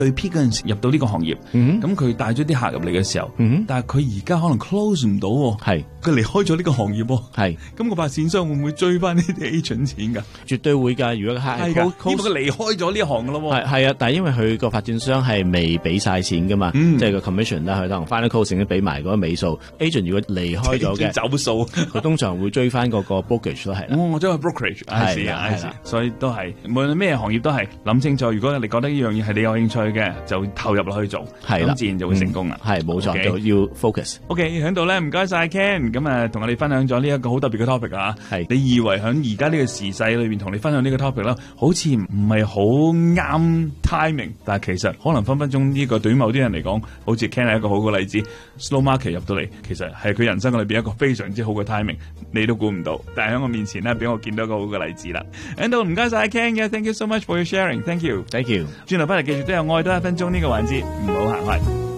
最 peak 嗰陣時入到呢個行業，咁佢帶咗啲客入嚟嘅時候，但係佢而家可能 close 唔到喎， 係佢離開咗呢個行業喎， 係咁個發展商會唔會追翻呢啲 agent 錢㗎？ 絕對會㗎。如果係因為佢離開咗呢一行㗎咯喎， 係啊，但係因為佢個發展商係未俾晒錢㗎嘛，即係個 commission 啦，佢可能 final closing 都俾埋嗰個尾數。agent 如果離開咗嘅走數， 佢通常會追翻嗰個 brokerage 都係啦。 我將佢 brokerage 係啦，所以都係無論咩行業都係諗清楚。如果你覺得呢樣嘢係你有興趣嘅，就投入落去做，咁自然就會成功啦。 係冇錯，就要 focus。 OK， 喺度咧，唔該晒 Ken， 咁啊，同我哋分享咗呢一個好特別嘅 topic 啊。係你以為喺而家呢個時勢裏邊同你分享呢個 topic 啦，好似唔係好啱 timing， 但係其實可能分分鐘呢個對於某啲人嚟講，好似 Ken 係一個好嘅例子。Slow market 入到嚟，其實係佢人生裏邊一個非常之好嘅 timing， 你都估唔到。但係喺我面前咧，俾我見到一個好嘅例子啦。喺度唔該晒 Ken 嘅 ，thank you so much for your sharing，thank you，thank you。轉頭翻嚟繼續都有愛多一分鐘呢個環節，唔好行開。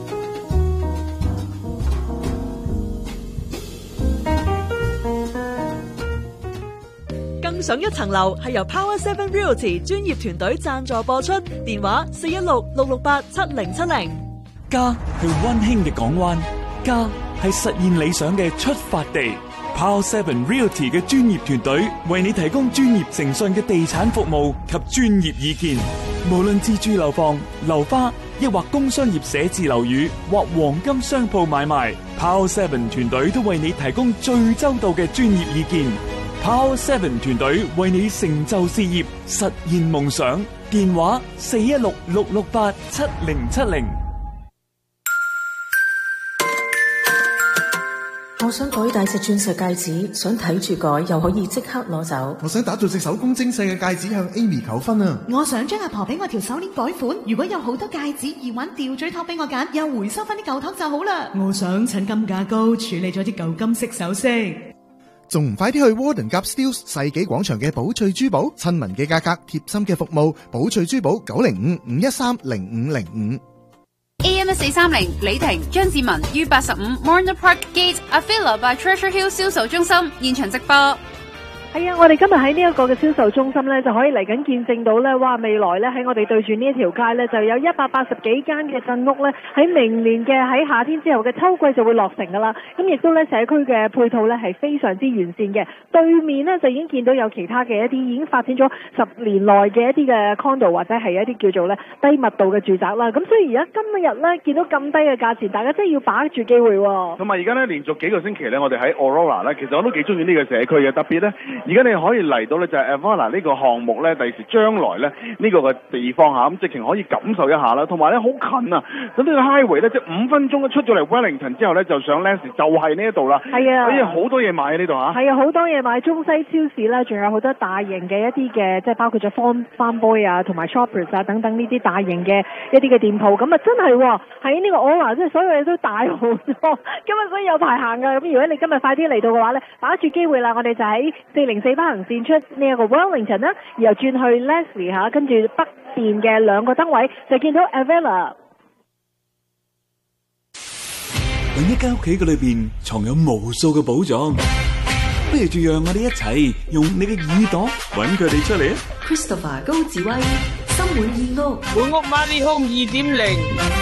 更上一層樓係由 Power 7 Realty 專業團隊贊助播出，電話416-668-7070。 家係溫馨嘅港灣，家係實現理想嘅出發地。Power 7 Realty 嘅專業團隊為你提供專業誠信嘅地產服務及專業意見，無論自住樓房、樓花，抑或工商業寫字樓宇或黃金商鋪買賣， Power 7團隊都為你提供最周到嘅專業意見。Power 7團隊為你成就事業，實現夢想。電話416-668-7070。 我想改大隻鑽石戒指，想睇住改又可以即刻攞走。 我想打造隻手工精細嘅戒指向 Amy 求婚啊！ 我想將阿婆俾我條手鏈改款，如果有好多戒指耳環吊墜托俾我揀，又回收翻啲舊托就好啦。 我想趁金價高處理咗啲舊金色首飾， 仲唔快啲去 Warden Gap Steels 世紀廣場嘅寶翠珠寶，親民嘅價格，貼心嘅服務，寶翠珠寶905-513-0505。 AM1430 李婷張志文於85 Morner Park Gate Avila by Treasure Hill 銷售中心現場直播。 係啊，我哋今日喺呢一個嘅銷售中心咧，就可以嚟緊見證到咧，哇！未來咧喺我哋對住呢一條街咧，就有180幾間嘅鎮屋咧，喺明年嘅喺夏天之後嘅秋季就會落成噶啦。咁亦都咧社區嘅配套咧係非常之完善嘅。對面咧就已經見到有其他嘅一啲已經發展咗10年內嘅一啲嘅 condo 或者係一啲叫做咧低密度嘅住宅啦。咁所以而家今日咧見到咁低嘅價錢，大家真係要把握住機會喎。 同埋而家咧連續幾個星期咧，我哋喺 Aurora 咧，其實我都幾中意呢個社區嘅，特別咧。而家你可以嚟到咧就係 Avila 呢個項目咧，第時將來咧呢個嘅地方嚇，咁直情可以感受一下啦。同埋咧好近啊，咁呢個 highway 咧即係5分鐘一出咗嚟 Wellington 之後咧，就上 Leslie 就係呢一度啦。係啊，所以好多嘢買喺呢度嚇。係啊，好多嘢買，中西超市咧，仲有好多大型嘅一啲嘅，即係包括咗 Farm Boy 啊，同埋 Shoppers 啊等等呢啲大型嘅一啲嘅店鋪。咁啊真係喎，喺呢個 Aurora 即係所有嘢都大好多。今日所以有排行㗎。咁如果你今日快啲嚟到嘅話咧，把握住機會啦，我哋就喺404北行線出呢一個 Wellington 啦，然後轉去 Leslie 嚇，跟住北邊嘅2個燈位就見到 Avila。 喺一間屋企嘅裏邊藏有無數嘅寶藏，不如就讓我哋一齊用你嘅耳朵揾佢哋出嚟啊 ！Christopher 高志威，心滿意屋， 滿屋 Money Home 2.0。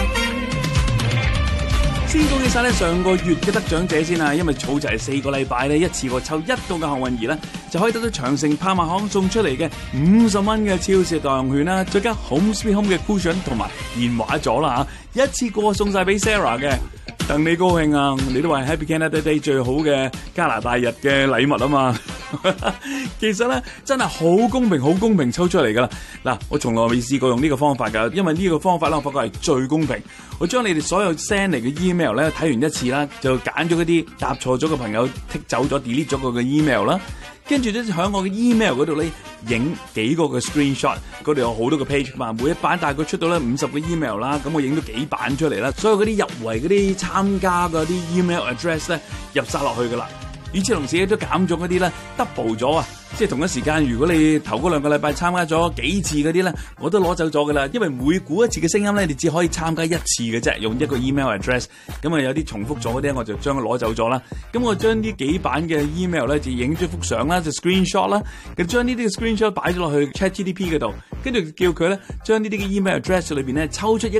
先恭喜晒咧上個月嘅得獎者先啊！因為儲齊4個禮拜咧，一次過抽1個嘅幸運兒咧，就可以得到長城拍賣行送出嚟嘅50蚊嘅超市代用券啦，再加 Home Sweet Home 嘅 cushion 同埋電話座啦嚇，一次過送晒俾 Sarah 嘅，戥你高興啊！你都話 Happy Canada Day 最好嘅加拿大日嘅禮物啊嘛，其實咧真係好公平，好公平抽出嚟噶啦！嗱，我從來未試過用呢個方法㗎，因為呢個方法咧，我發覺係最公平。我將你哋所有 send 嚟嘅 email 咧睇完一次啦，就揀咗嗰啲答錯咗嘅朋友剔走咗 delete 咗佢嘅 email 啦，跟住咧喺我嘅 email 嗰度咧影幾個嘅 screenshot， 嗰度有好多個 page 嘛，每一版大概出到咧50個 email 啦，咁我影咗幾版出嚟啦，所有嗰啲入圍嗰啲參加嗰啲 email address 咧入晒落去噶啦。 與此同時都減咗嗰啲咧 double 咗啊！即係同一時間，如果你頭嗰2個禮拜參加咗幾次嗰啲咧，我都攞走咗噶啦。因為每估一次嘅聲音咧，你只可以參加1次嘅啫，用一個 email address。咁啊有啲重複咗嗰啲，我就將佢攞走咗啦。咁我將呢幾版嘅 email 咧就影咗幅相啦，就 screenshot 啦，咁將呢啲嘅 screenshot 擺咗落去 ChatGPT 嗰度，跟住叫佢咧將呢啲嘅 email address 裏邊咧抽出一